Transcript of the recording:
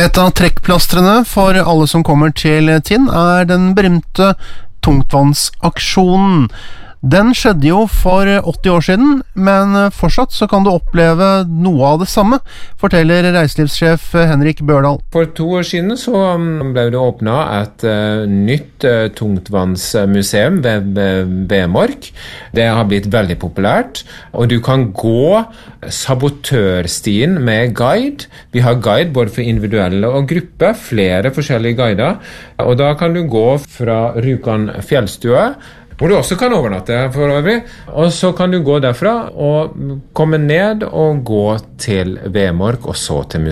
Et av trekkplastrene for alle som kommer til Tinn den berømte tungtvannsaksjonen. Den skjedde jo for 80 år siden, men fortsatt så kan du oppleve noe av det samme, forteller reiselivssjef Henrik Børdal. For 2 år siden så ble det åpnet et nytt tungtvannsmuseum ved Vemork. Det har blitt veldig populært, og du kan gå sabotørstien med guide. Vi har guide både for individuelle og grupper, flere forskjellige guider, og da kan du gå fra Rjukan fjellstue, hvor du også kan overnatte for øvrig, og så kan du gå derfra og komme ned og gå til Vemork og så til museet.